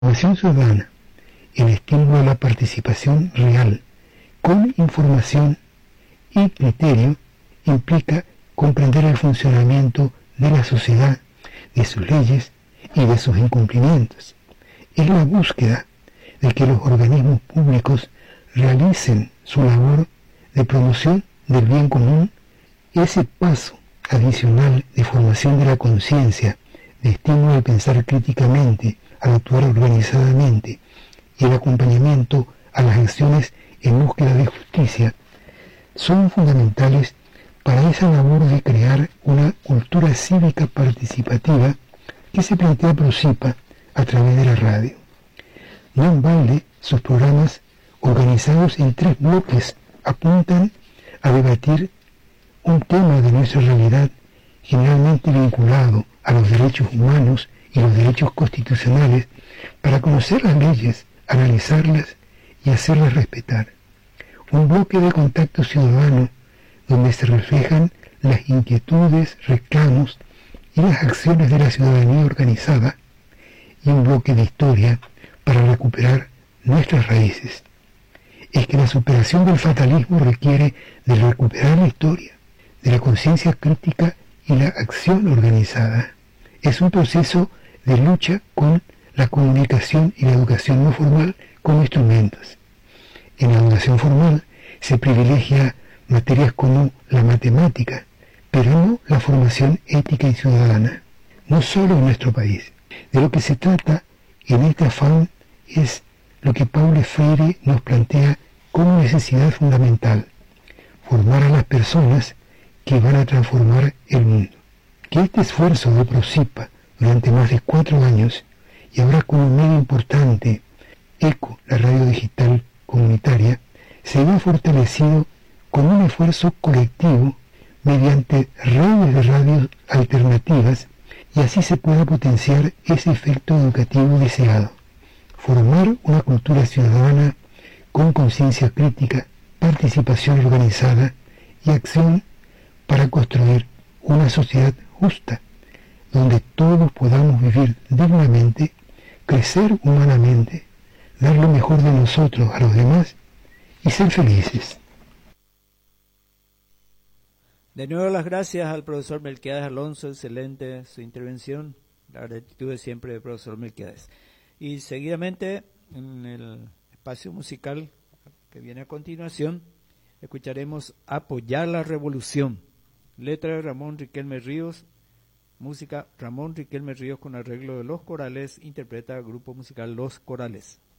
Formación ciudadana, el estímulo a la participación real, con información y criterio, implica comprender el funcionamiento de la sociedad, de sus leyes y de sus incumplimientos. Es la búsqueda de que los organismos públicos realicen su labor de promoción del bien común. Ese paso adicional de formación de la conciencia, de estímulo al pensar críticamente, al actuar organizadamente y el acompañamiento a las acciones en búsqueda de justicia, son fundamentales para esa labor de crear una cultura cívica participativa que se plantea Procipa a través de la radio. No en balde, sus programas, organizados en 3 bloques, apuntan a debatir un tema de nuestra realidad generalmente vinculado a los derechos humanos y los derechos constitucionales, para conocer las leyes, analizarlas y hacerlas respetar. Un bloque de contacto ciudadano donde se reflejan las inquietudes, reclamos y las acciones de la ciudadanía organizada, y un bloque de historia para recuperar nuestras raíces. Es que la superación del fatalismo requiere de recuperar la historia, de la conciencia crítica y la acción organizada. Es un proceso de lucha con la comunicación y la educación no formal como instrumentos. En la educación formal se privilegia materias como la matemática, pero no la formación ética y ciudadana, no solo en nuestro país. De lo que se trata en este afán es lo que Paulo Freire nos plantea como necesidad fundamental: formar a las personas que van a transformar el mundo. Que este esfuerzo de Procipa durante más de 4 años, y ahora con un medio importante, ECO, la radio digital comunitaria, se vea fortalecido con un esfuerzo colectivo mediante redes de radios alternativas, y así se pueda potenciar ese efecto educativo deseado: formar una cultura ciudadana con conciencia crítica, participación organizada y acción para construir una sociedad justa, donde todos podamos vivir dignamente, crecer humanamente, dar lo mejor de nosotros a los demás y ser felices. De nuevo las gracias al profesor Melquiades Alonso, excelente su intervención, la gratitud es siempre del profesor Melquiades. Y seguidamente, en el espacio musical que viene a continuación, escucharemos Apoyar la Revolución, letra de Ramón Riquelme Ríos, música Ramón Riquelme Ríos con arreglo de Los Corales, interpreta el grupo musical Los Corales.